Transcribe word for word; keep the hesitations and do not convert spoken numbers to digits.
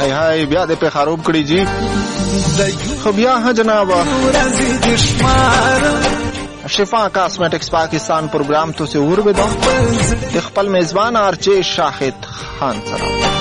هاي هاي بیا د په خراب کړی جی خو بیا ها جناب شفا کاسمیټکس پاکستان پروگرام تو سے اور بدو خپل میزبان ارچه شاهد خان سره